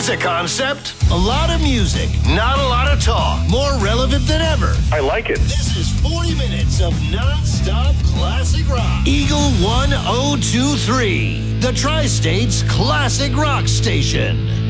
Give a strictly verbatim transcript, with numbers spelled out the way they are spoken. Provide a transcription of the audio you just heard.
Here's a concept. A lot of music, not a lot of talk. More relevant than ever. I like it. This is forty minutes of non-stop classic rock. Eagle one oh two three, the Tri-State's classic rock station.